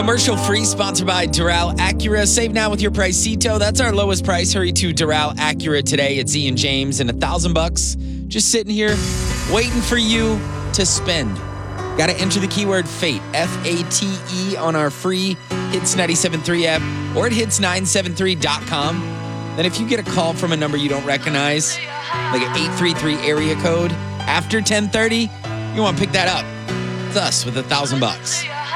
Commercial free, sponsored by Doral Acura. Save now with your Pricito. That's our lowest price. Hurry to Doral Acura today. It's Ian James and $1,000 just sitting here waiting for you to spend. Got to enter the keyword FATE, F-A-T-E, on our free Hits 97.3 app or at hits973.com. Then if you get a call from a number you don't recognize, like an 833 area code, after 10:30, you want to pick that up. It's us with $1,000.